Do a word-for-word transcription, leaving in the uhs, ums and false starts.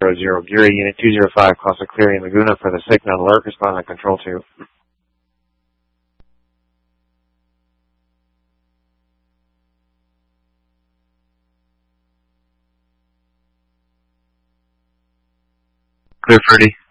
zero. Geary, Unit two zero five, Costa Cleary and Laguna for the signal alert. Respond on Control two. Clear Fruity.